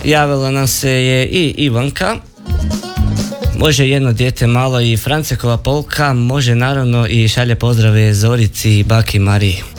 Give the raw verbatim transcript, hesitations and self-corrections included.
Javila nam se je i Ivanka. Može jedno dijete malo i Francekova polka, može naravno i šalje pozdrave Zorici i baki Mariji.